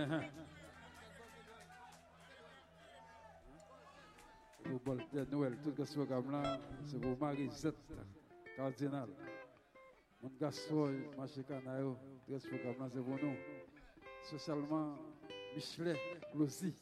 Pour Bolter Noël, tout ce programme là, c'est pour Marie-Zette, cardinal. Mon Gaston, Marché Canayo, tout ce programme là, c'est pour nous. Socialement, Michelet, Lossi.